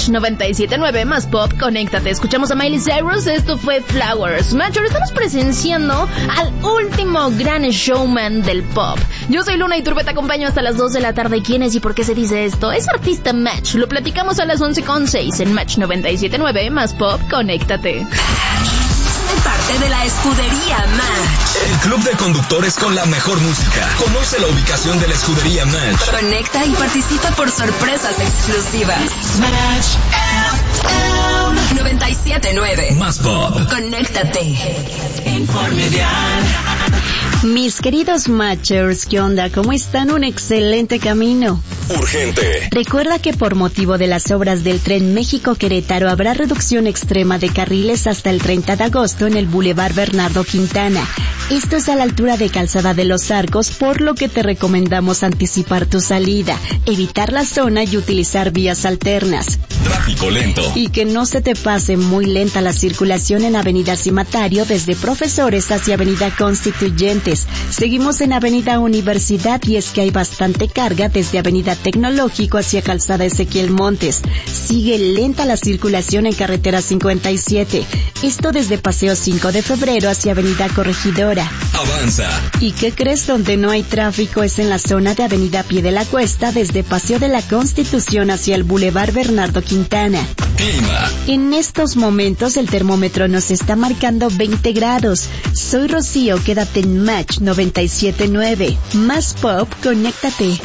Match 97.9 más pop, conéctate. Escuchamos a Miley Cyrus, esto fue Flowers. Match, estamos presenciando al último gran showman del pop. Yo soy Luna y Turbe, te acompaño hasta las 2 de la tarde. ¿Quién es y por qué se dice esto? Es artista Match. Lo platicamos a las 11:06 en Match 97.9 más pop, conéctate. Parte de la escudería Match. El club de conductores con la mejor música. Conoce la ubicación de la escudería Match. Conecta y participa por sorpresas exclusivas. Match 97.9 más pop. Conéctate. Informe vial. Mis queridos Matchers, ¿qué onda? ¿Cómo están? Un excelente camino. Urgente. Recuerda que por motivo de las obras del tren México-Querétaro habrá reducción extrema de carriles hasta el 30 de agosto en el Boulevard Bernardo Quintana. Esto es a la altura de Calzada de los Arcos, por lo que te recomendamos anticipar tu salida, evitar la zona y utilizar vías alternas. Tráfico lento. Y que no se te pase muy lenta la circulación en Avenida Cimatario desde Profesores hacia Avenida Constituyentes. Seguimos en Avenida Universidad y es que hay bastante carga desde Avenida Tecnológico hacia Calzada Ezequiel Montes. Sigue lenta la circulación en Carretera 57. Esto desde Paseo 5 de Febrero hacia Avenida Corregidora. Avanza. ¿Y qué crees? Donde no hay tráfico es en la zona de Avenida Pie de la Cuesta desde Paseo de la Constitución hacia el Boulevard Bernardo Quintana. Clima. En estos momentos el termómetro nos está marcando 20 grados. Soy Rocío, quédate en Match 97.9. Más pop, conéctate.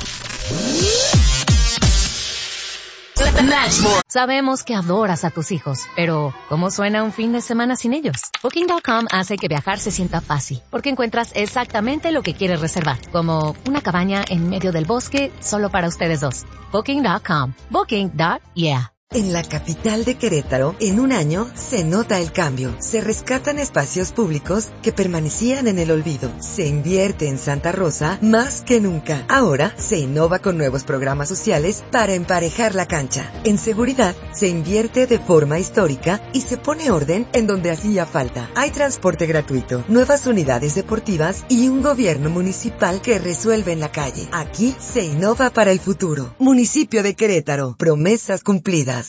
Sabemos que adoras a tus hijos, pero ¿cómo suena un fin de semana sin ellos? Booking.com hace que viajar se sienta fácil, porque encuentras exactamente lo que quieres reservar, como una cabaña en medio del bosque solo para ustedes dos. Booking.com. Booking.yeah. En la capital de Querétaro, en un año, se nota el cambio. Se rescatan espacios públicos que permanecían en el olvido. Se invierte en Santa Rosa más que nunca. Ahora, se innova con nuevos programas sociales para emparejar la cancha. En seguridad, se invierte de forma histórica y se pone orden en donde hacía falta. Hay transporte gratuito, nuevas unidades deportivas y un gobierno municipal que resuelve en la calle. Aquí, se innova para el futuro. Municipio de Querétaro. Promesas cumplidas.